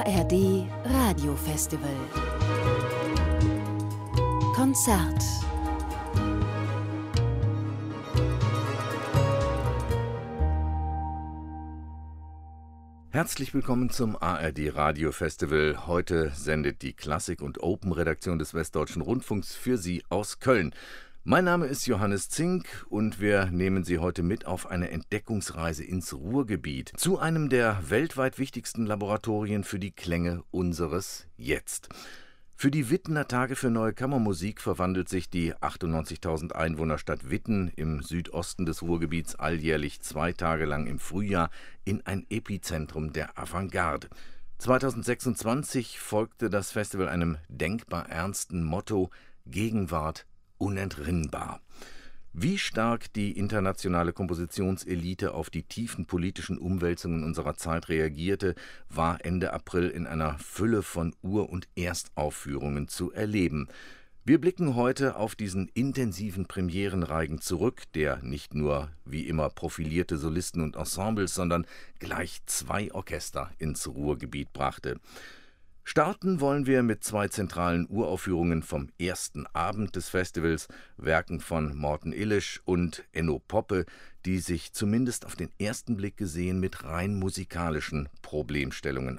ARD Radiofestival Konzert. Herzlich willkommen zum ARD Radiofestival. Heute sendet die Klassik- und Open-Redaktion des Westdeutschen Rundfunks für Sie aus Köln. Mein Name ist Johannes Zink und wir nehmen Sie heute mit auf eine Entdeckungsreise ins Ruhrgebiet, zu einem der weltweit wichtigsten Laboratorien für die Klänge unseres Jetzt. Für die Wittener Tage für Neue Kammermusik verwandelt sich die 98.000 Einwohnerstadt Witten im Südosten des Ruhrgebiets alljährlich 2 Tage lang im Frühjahr in ein Epizentrum der Avantgarde. 2026 folgte das Festival einem denkbar ernsten Motto: Gegenwart unentrinnbar. Wie stark die internationale Kompositionselite auf die tiefen politischen Umwälzungen unserer Zeit reagierte, war Ende April in einer Fülle von Ur- und Erstaufführungen zu erleben. Wir blicken heute auf diesen intensiven Premierenreigen zurück, der nicht nur wie immer profilierte Solisten und Ensembles, sondern gleich 2 Orchester ins Ruhrgebiet brachte. Starten wollen wir mit 2 zentralen Uraufführungen vom ersten Abend des Festivals, Werken von Morten Illisch und Enno Poppe, die sich zumindest auf den ersten Blick gesehen mit rein musikalischen Problemstellungen